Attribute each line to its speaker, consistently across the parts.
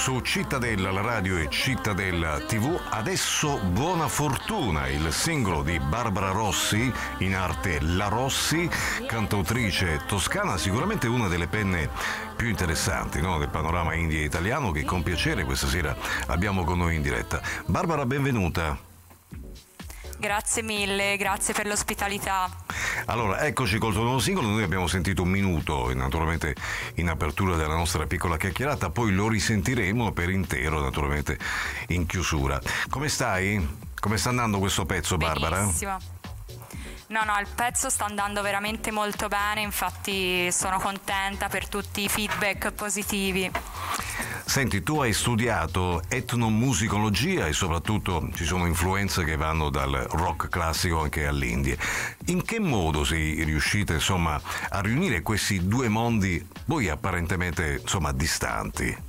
Speaker 1: su Cittadella, la radio e Cittadella TV. Adesso Buona Fortuna, il singolo di Barbara Rossi, in arte La Rossi, cantautrice toscana, sicuramente una delle penne più interessanti, no, del panorama indie italiano, che con piacere questa sera abbiamo con noi in diretta. Barbara, benvenuta.
Speaker 2: Grazie mille, grazie per l'ospitalità.
Speaker 1: Allora, eccoci col tuo nuovo singolo. Noi abbiamo sentito un minuto, naturalmente, in apertura della nostra piccola chiacchierata, poi lo risentiremo per intero, naturalmente, in chiusura. Come stai? Come sta andando questo pezzo, Barbara?
Speaker 2: Benissimo. No, il pezzo sta andando veramente molto bene, infatti sono contenta per tutti i feedback positivi.
Speaker 1: Senti, tu hai studiato etnomusicologia e soprattutto ci sono influenze che vanno dal rock classico anche all'indie. In che modo sei riuscita, insomma, a riunire questi due mondi poi apparentemente, insomma, distanti?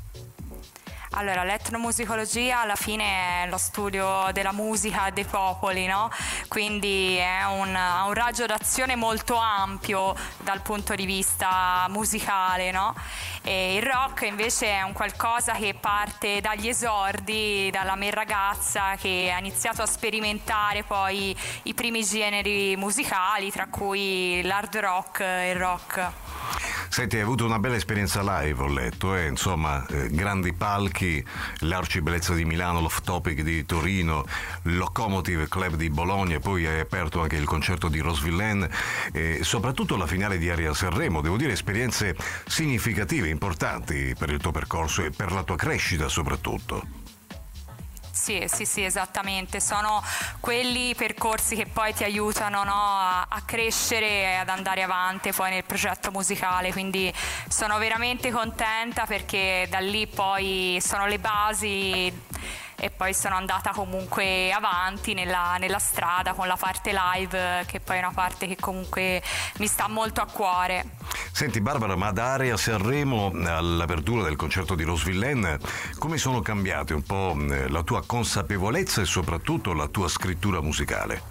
Speaker 2: Allora, l'etnomusicologia alla fine è lo studio della musica dei popoli, no? Quindi è un raggio d'azione molto ampio dal punto di vista musicale, no? E il rock invece è un qualcosa che parte dagli esordi, dalla me ragazza che ha iniziato a sperimentare poi i primi generi musicali, tra cui l'hard rock e il rock.
Speaker 1: Senti, hai avuto una bella esperienza live, ho letto, insomma, grandi palchi, l'Arcibellezza di Milano, l'Off Topic di Torino, Locomotive Club di Bologna, e poi hai aperto anche il concerto di Rose Villain e soprattutto la finale di Aria Sanremo. Devo dire, esperienze significative, importanti per il tuo percorso e per la tua crescita soprattutto.
Speaker 2: Sì, esattamente, sono quelli percorsi che poi ti aiutano, no, a crescere e ad andare avanti poi nel progetto musicale, quindi sono veramente contenta perché da lì poi sono le basi e poi sono andata comunque avanti nella strada con la parte live, che poi è una parte che comunque mi sta molto a cuore.
Speaker 1: Senti Barbara, ma da Aria Sanremo all'apertura del concerto di Rose Villain, come sono cambiate un po' la tua consapevolezza e soprattutto la tua scrittura musicale?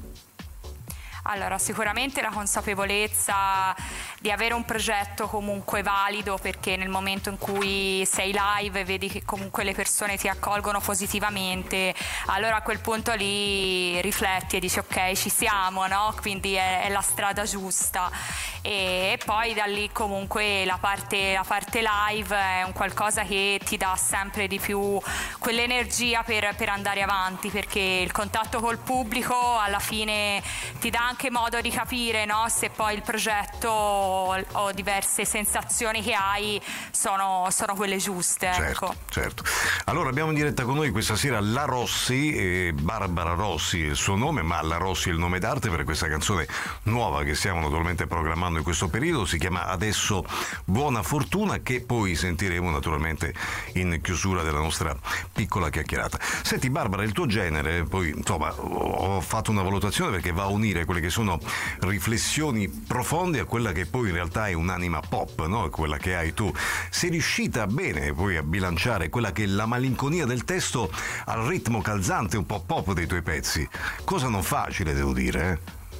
Speaker 2: Allora, sicuramente la consapevolezza di avere un progetto comunque valido, perché nel momento in cui sei live e vedi che comunque le persone ti accolgono positivamente, allora a quel punto lì rifletti e dici ok, ci siamo, no? Quindi è la strada giusta. E poi da lì comunque la parte live è un qualcosa che ti dà sempre di più quell'energia per andare avanti, perché il contatto col pubblico alla fine ti dà anche modo di capire, no, se poi il progetto o diverse sensazioni che hai sono quelle giuste.
Speaker 1: Certo,
Speaker 2: ecco.
Speaker 1: Certo. Allora abbiamo in diretta con noi questa sera La Rossi, Barbara Rossi è il suo nome, ma La Rossi è il nome d'arte per questa canzone nuova che stiamo naturalmente programmando in questo periodo. Si chiama Adesso Buona Fortuna, che poi sentiremo naturalmente in chiusura della nostra piccola chiacchierata. Senti Barbara, il tuo genere, poi insomma ho fatto una valutazione perché va a unire quelle che sono riflessioni profonde a quella che poi in realtà è un'anima pop, no? Quella che hai tu. Sei riuscita bene poi a bilanciare quella che è la malinconia del testo al ritmo calzante un po' pop dei tuoi pezzi. Cosa non facile, devo dire,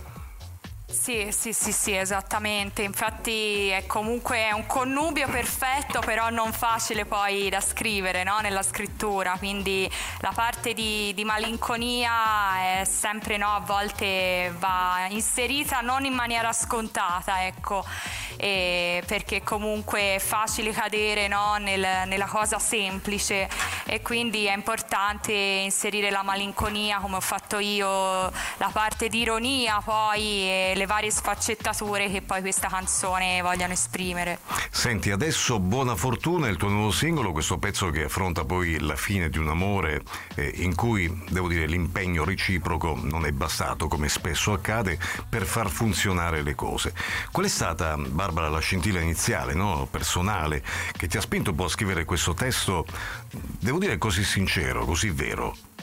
Speaker 2: Sì, esattamente, infatti è comunque un connubio perfetto, però non facile poi da scrivere, no? Nella scrittura, quindi la parte di malinconia è sempre, no, a volte va inserita non in maniera scontata, ecco, perché comunque è facile cadere, no, nella cosa semplice, e quindi è importante inserire la malinconia, come ho fatto io, la parte di ironia poi e le varie sfaccettature che poi questa canzone vogliono esprimere.
Speaker 1: Senti, Adesso Buona Fortuna è il tuo nuovo singolo, questo pezzo che affronta poi la fine di un amore in cui, devo dire, l'impegno reciproco non è bastato, come spesso accade, per far funzionare le cose. Qual è stata, Barbara, la scintilla iniziale, no, personale, che ti ha spinto un po' a scrivere questo testo, devo dire, così sincero, così vero?